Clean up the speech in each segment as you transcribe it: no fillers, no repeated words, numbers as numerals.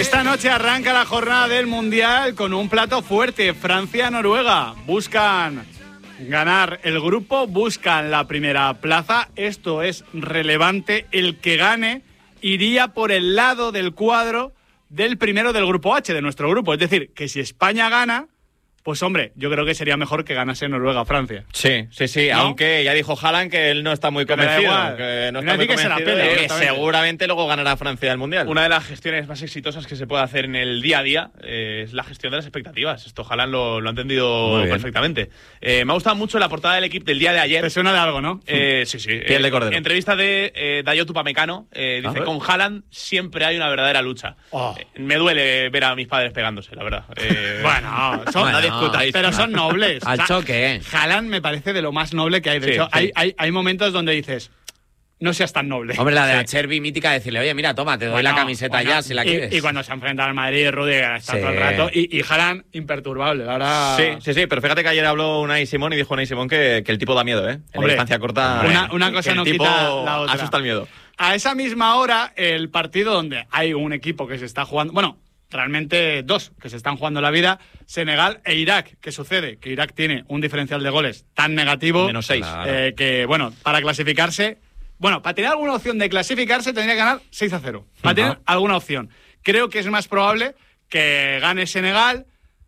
Esta noche arranca la jornada del Mundial con un plato fuerte. Francia-Noruega buscan ganar el grupo, buscan la primera plaza. Esto es relevante. El que gane iría por el lado del cuadro del primero del grupo H, de nuestro grupo. Es decir, que si España gana, pues hombre, yo creo que sería mejor que ganase Noruega Francia. Sí, ¿no? Aunque ya dijo Haaland que él no está muy convencido. Que no está muy convencido que seguramente luego ganará Francia el Mundial. Una de las gestiones más exitosas que se puede hacer en el día a día es la gestión de las expectativas. Esto Haaland lo ha entendido perfectamente. Me ha gustado mucho la portada del equipo del día de ayer. Te suena de algo, ¿no? Sí. Piel de cordero. Entrevista de Dayot Upamecano. Dice, con Haaland siempre hay una verdadera lucha. Me duele ver a mis padres pegándose, la verdad. Bueno, pero son nobles. Al choque, Haaland me parece de lo más noble que hay. De hecho, hay momentos donde dices, no seas tan noble. Hombre, la de la Chervi mítica, de decirle, oye, mira, toma, te doy la camiseta ya, si la quieres. Y cuando se enfrenta al Madrid, Rudiger está todo el rato. Y Haaland, imperturbable, la verdad. Sí, pero fíjate que ayer habló Unai Simón y dijo Unai Simón que el tipo da miedo, En la distancia corta. Una cosa no quita la otra. Asusta el miedo. A esa misma hora, el partido donde hay un equipo que se está jugando... Bueno, realmente dos que se están jugando la vida, Senegal e Irak. ¿Qué sucede? Que Irak tiene un diferencial de goles tan negativo -6. Que, bueno, para clasificarse... Bueno, para tener alguna opción de clasificarse tendría que ganar 6-0. Para tener alguna opción. Creo que es más probable que gane Senegal.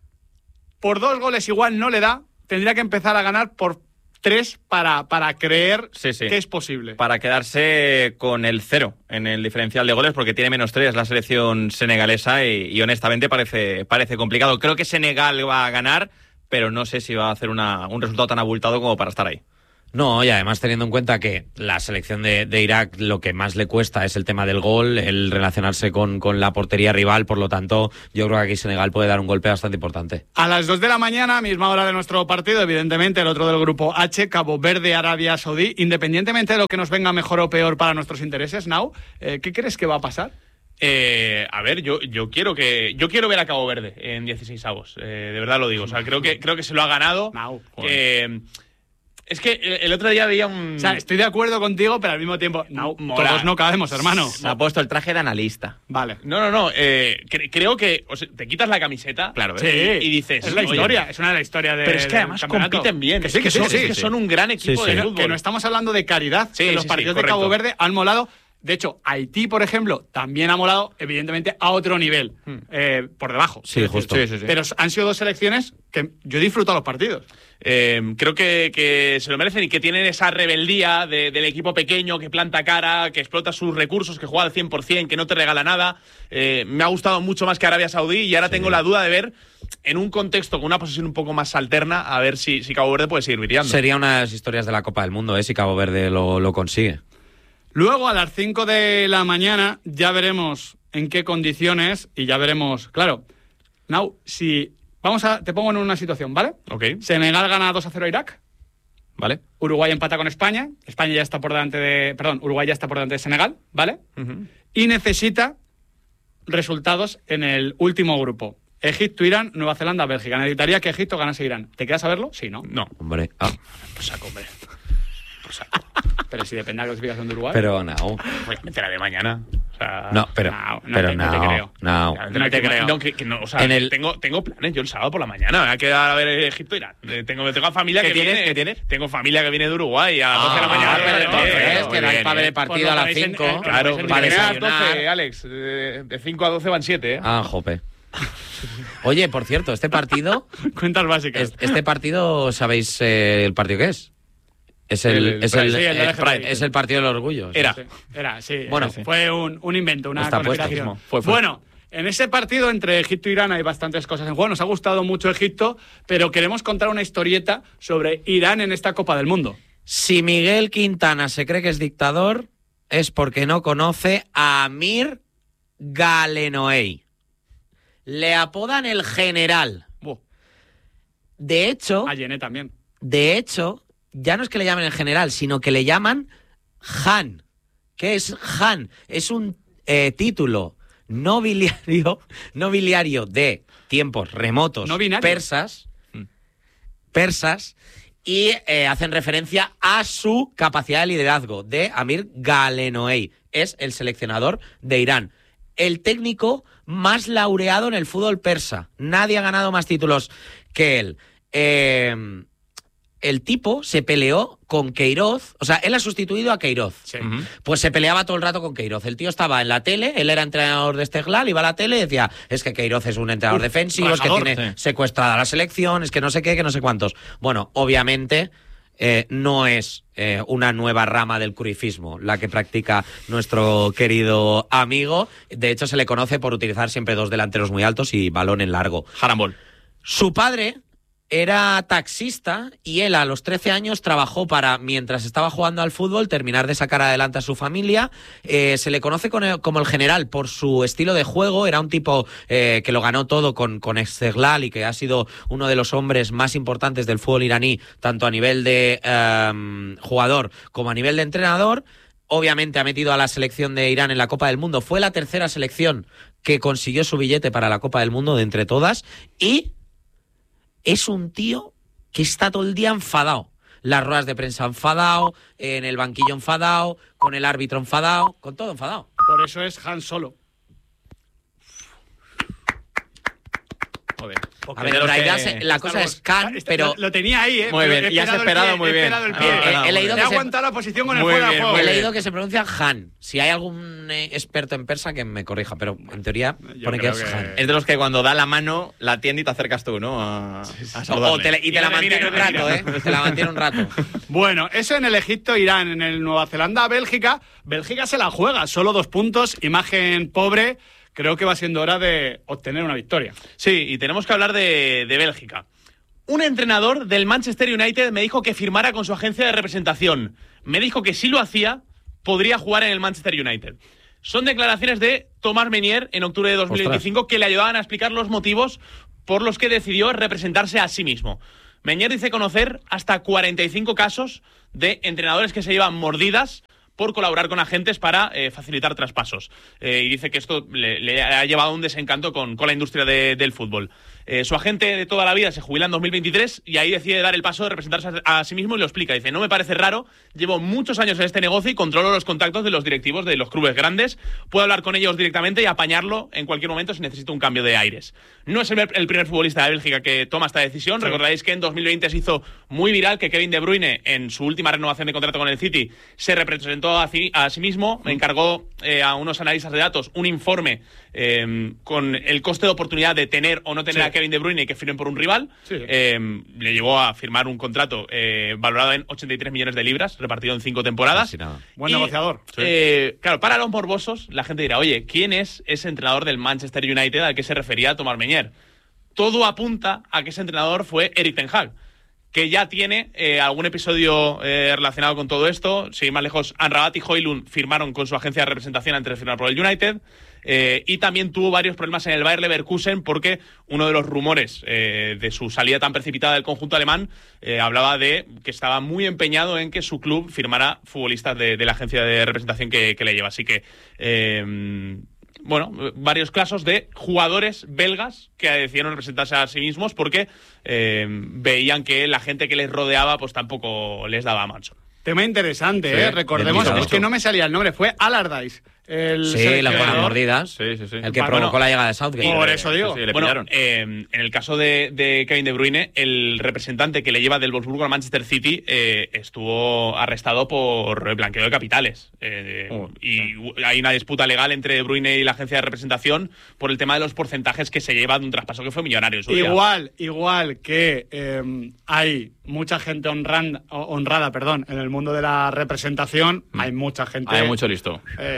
Por 2 goles igual no le da. Tendría que empezar a ganar por 3 para creer que es posible. Para quedarse con el 0 en el diferencial de goles, porque tiene -3 la selección senegalesa y honestamente parece complicado. Creo que Senegal va a ganar, pero no sé si va a hacer un resultado tan abultado como para estar ahí. No, y además teniendo en cuenta que la selección de Irak lo que más le cuesta es el tema del gol, el relacionarse con la portería rival, por lo tanto yo creo que aquí Senegal puede dar un golpe bastante importante. A las 2 de la mañana, misma hora de nuestro partido, evidentemente el otro del grupo H, Cabo Verde, Arabia Saudí, independientemente de lo que nos venga mejor o peor para nuestros intereses, Nau, ¿qué crees que va a pasar? A ver, yo quiero ver a Cabo Verde en 16avos, de verdad lo digo, o sea, creo que se lo ha ganado. Es que el otro día veía un... O sea, estoy de acuerdo contigo, pero al mismo tiempo... No, todos no cabemos, hermano. Se ha puesto el traje de analista. Vale. No. Creo que te quitas la camiseta, claro, y dices... Es la historia, es una de las historias de... Pero es que además compiten bien. Que sí. Son un gran equipo de fútbol. Que no estamos hablando de caridad. Que los partidos de Cabo Verde han molado... De hecho, Haití, por ejemplo, también ha molado, evidentemente, a otro nivel, por debajo. Sí, justo. Sí. Pero han sido 2 selecciones que yo he disfrutado los partidos. Creo que se lo merecen y que tienen esa rebeldía del equipo pequeño que planta cara, que explota sus recursos, que juega al 100%, que no te regala nada. Me ha gustado mucho más que Arabia Saudí y ahora tengo la duda de ver, en un contexto con una posición un poco más alterna, a ver si Cabo Verde puede seguir brillando. Sería una de las historias de la Copa del Mundo, si Cabo Verde lo consigue. Luego, a las 5 de la mañana, ya veremos en qué condiciones y ya veremos... Claro, Nau, te pongo en una situación, ¿vale? Ok. Senegal gana 2-0 a Irak. ¿Vale? Uruguay empata con España. Uruguay ya está por delante de Senegal, ¿vale? Y necesita resultados en el último grupo. Egipto, Irán, Nueva Zelanda, Bélgica. Necesitaría que Egipto ganase a Irán. ¿Te queda saberlo? Sí, ¿no? No. Hombre. Por saco, hombre. Pero si depende de la clasificación de Uruguay. Pero no. Voy a meter a de mañana. O sea, no, pero no te creo. No te creo. O sea, tengo planes yo el sábado por la mañana. Me voy a quedar a ver Egipto e Irán. Tengo familia que viene. ¿Qué tienes? Tengo familia que viene de Uruguay a las 12 de la mañana. Es que no hay para ver el partido a las 5. Claro, para a las 12, Alex. De 5 a 12 van 7. Jope. Oye, por cierto, este partido... Cuentas básicas. Este partido, ¿sabéis el partido que es? Es el partido del orgullo. Era, sí. Bueno, fue un invento, una conspiración. Fue. Bueno, en ese partido entre Egipto e Irán hay bastantes cosas en juego. Nos ha gustado mucho Egipto, pero queremos contar una historieta sobre Irán en esta Copa del Mundo. Si Miguel Quintana se cree que es dictador, es porque no conoce a Amir Galenoei. Le apodan el general. De hecho... A Yené también. De hecho... Ya no es que le llamen el general, sino que le llaman Han. ¿Qué es Han? Es un título nobiliario de tiempos remotos persas y hacen referencia a su capacidad de liderazgo de Amir Galenoei. Es el seleccionador de Irán. El técnico más laureado en el fútbol persa. Nadie ha ganado más títulos que él. El tipo se peleó con Queiroz, o sea, él ha sustituido a Queiroz. Sí. Pues se peleaba todo el rato con Queiroz. El tío estaba en la tele, él era entrenador de Esteghlal, iba a la tele y decía, es que Queiroz es un entrenador defensivo, es que tiene secuestrada la selección, es que no sé qué, que no sé cuántos. Bueno, obviamente no es una nueva rama del cruyffismo la que practica nuestro querido amigo. De hecho, se le conoce por utilizar siempre dos delanteros muy altos y balón en largo. Jarambol. Su padre era taxista y él a los 13 años trabajó para, mientras estaba jugando al fútbol, terminar de sacar adelante a su familia. Se le conoce como el general por su estilo de juego. Era un tipo que lo ganó todo con Esteghlal y que ha sido uno de los hombres más importantes del fútbol iraní, tanto a nivel de jugador como a nivel de entrenador. Obviamente ha metido a la selección de Irán en la Copa del Mundo. Fue la tercera selección que consiguió su billete para la Copa del Mundo de entre todas y es un tío que está todo el día enfadado. Las ruedas de prensa enfadado, en el banquillo enfadado, con el árbitro enfadado, con todo enfadado. Por eso es Han Solo. Joder. A ver, en realidad la cosa es Khan, pero... Lo tenía ahí, ¿eh? Muy bien, y has esperado muy bien. He leído He aguantado la posición con el Muy fuera bien, juego. He leído que se pronuncia Han. Si hay algún experto en persa que me corrija, pero en teoría pone que es Han. Es de los que cuando da la mano la tiende y te acercas tú, ¿no? A saludarle. Te la mantiene un rato, ¿eh? Te la mantiene un rato. Bueno, eso en el Egipto, Irán, en el Nueva Zelanda, Bélgica. Bélgica se la juega, solo 2 puntos, imagen pobre. Creo que va siendo hora de obtener una victoria. Sí, y tenemos que hablar de Bélgica. Un entrenador del Manchester United me dijo que firmara con su agencia de representación. Me dijo que si lo hacía, podría jugar en el Manchester United. Son declaraciones de Thomas Meunier en octubre de 2025 que le ayudaban a explicar los motivos por los que decidió representarse a sí mismo. Meunier dice conocer hasta 45 casos de entrenadores que se llevan mordidas por colaborar con agentes para facilitar traspasos. Y dice que esto le ha llevado a un desencanto con la industria del fútbol. Su agente de toda la vida se jubila en 2023 y ahí decide dar el paso de representarse a sí mismo y lo explica. Dice, no me parece raro, llevo muchos años en este negocio y controlo los contactos de los directivos de los clubes grandes. Puedo hablar con ellos directamente y apañarlo en cualquier momento si necesito un cambio de aires. No es el primer futbolista de Bélgica que toma esta decisión. Sí. Recordáis que en 2020 se hizo muy viral que Kevin De Bruyne, en su última renovación de contrato con el City, se representó a sí mismo, encargó a unos analistas de datos un informe con el coste de oportunidad de tener o no tener a Kevin De Bruyne y que firmen por un rival. Sí. Le llevó a firmar un contrato valorado en 83 millones de libras, repartido en 5 temporadas. Buen negociador. Claro, para los morbosos, la gente dirá, oye, ¿quién es ese entrenador del Manchester United al que se refería Thomas Meunier? Todo apunta a que ese entrenador fue Erik ten Hag, que ya tiene algún episodio relacionado con todo esto. Sin ir más lejos, Amrabat y Højlund firmaron con su agencia de representación antes de firmar por el United. Y también tuvo varios problemas en el Bayer Leverkusen porque uno de los rumores de su salida tan precipitada del conjunto alemán hablaba de que estaba muy empeñado en que su club firmara futbolistas de la agencia de representación que le lleva. Así que... varios casos de jugadores belgas que decidieron representarse a sí mismos porque veían que la gente que les rodeaba pues tampoco les daba manso. Tema interesante, recordemos, es que no me salía el nombre, fue Allardyce. Las buenas mordidas. El que provocó la llegada de Southgate. Por eso digo. En el caso de Kevin De Bruyne, el representante que le lleva del Wolfsburgo al Manchester City estuvo arrestado por blanqueo de capitales. Y hay una disputa legal entre De Bruyne y la agencia de representación por el tema de los porcentajes que se lleva de un traspaso que fue millonario en su día. Igual que hay mucha gente honrada en el mundo de la representación, hay mucha gente... Hay mucho listo.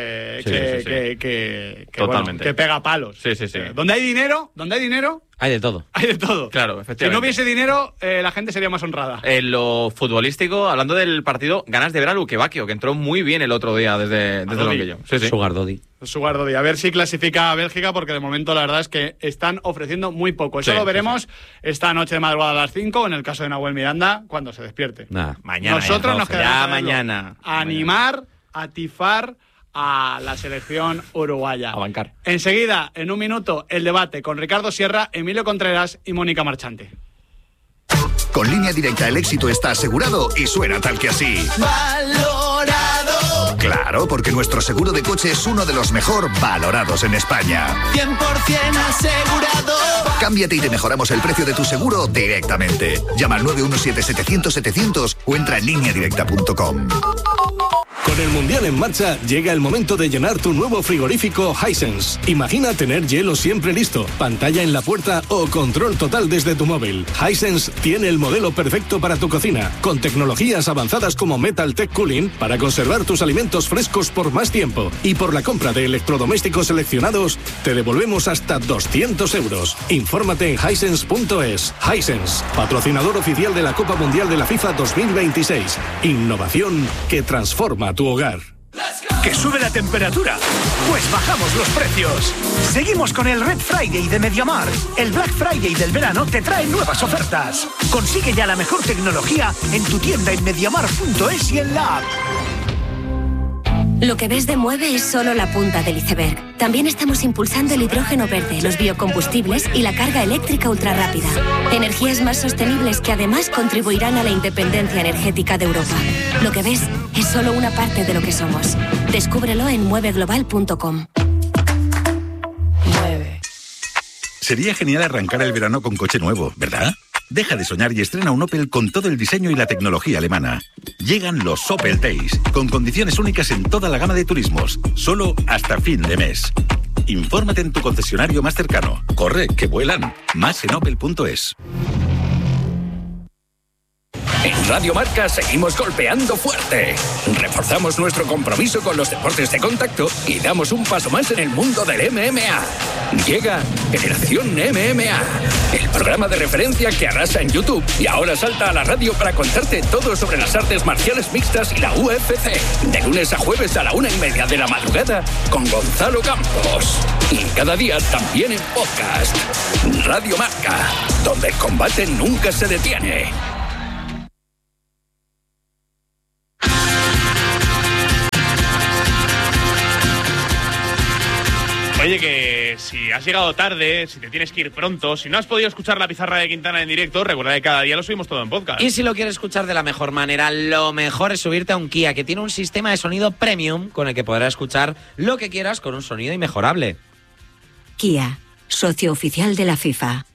Que pega palos. Sí. ¿Dónde hay dinero? Hay de todo. Hay de todo. Claro, efectivamente. Si no hubiese dinero, la gente sería más honrada. En lo futbolístico, hablando del partido, ganas de ver a Luque Bacchio, que entró muy bien el otro día desde el banquillo. Sugar Daddy. A ver si clasifica a Bélgica, porque de momento la verdad es que están ofreciendo muy poco. Eso lo veremos esta noche de madrugada a las 5, en el caso de Nahuel Miranda, cuando se despierte. Mañana. Nosotros nos quedamos mañana. A animar, a tifar a la selección uruguaya. A bancar. Enseguida, en un minuto, el debate con Ricardo Sierra, Emilio Contreras y Mónica Marchante. Con Línea Directa el éxito está asegurado y suena tal que así. Valorado. Claro, porque nuestro seguro de coche es uno de los mejor valorados en España. 100% asegurado. Cámbiate y te mejoramos el precio de tu seguro directamente. Llama al 917-700-700 o entra en lineadirecta.com. Con el Mundial en marcha, llega el momento de llenar tu nuevo frigorífico Hisense. Imagina tener hielo siempre listo, pantalla en la puerta o control total desde tu móvil. Hisense tiene el modelo perfecto para tu cocina, con tecnologías avanzadas como Metal Tech Cooling para conservar tus alimentos frescos por más tiempo. Y por la compra de electrodomésticos seleccionados, te devolvemos hasta 200 euros. Infórmate en hisense.es. Hisense, patrocinador oficial de la Copa Mundial de la FIFA 2026. Innovación que transforma tu hogar. ¿Que sube la temperatura? Pues bajamos los precios. Seguimos con el Red Friday de MediaMarkt. El Black Friday del verano te trae nuevas ofertas. Consigue ya la mejor tecnología en tu tienda en MediaMarkt.es y en la app. Lo que ves de Mueve es solo la punta del iceberg. También estamos impulsando el hidrógeno verde, los biocombustibles y la carga eléctrica ultrarrápida. Energías más sostenibles que además contribuirán a la independencia energética de Europa. Lo que ves es solo una parte de lo que somos. Descúbrelo en mueveglobal.com. Mueve. Sería genial arrancar el verano con coche nuevo, ¿verdad? Deja de soñar y estrena un Opel con todo el diseño y la tecnología alemana. Llegan los Opel Days, con condiciones únicas en toda la gama de turismos, solo hasta fin de mes. Infórmate en tu concesionario más cercano. Corre, que vuelan. Más en opel.es. En Radio Marca seguimos golpeando fuerte. Reforzamos nuestro compromiso con los deportes de contacto y damos un paso más en el mundo del MMA. Llega Generación MMA, el programa de referencia que arrasa en YouTube y ahora salta a la radio para contarte todo sobre las artes marciales mixtas y la UFC. De lunes a jueves a la 1:30 de la madrugada con Gonzalo Campos. Y cada día también en podcast. Radio Marca, donde el combate nunca se detiene. Oye, que si has llegado tarde, si te tienes que ir pronto, si no has podido escuchar la pizarra de Quintana en directo, recuerda que cada día lo subimos todo en podcast. Y si lo quieres escuchar de la mejor manera, lo mejor es subirte a un Kia, que tiene un sistema de sonido premium con el que podrás escuchar lo que quieras con un sonido inmejorable. Kia, socio oficial de la FIFA.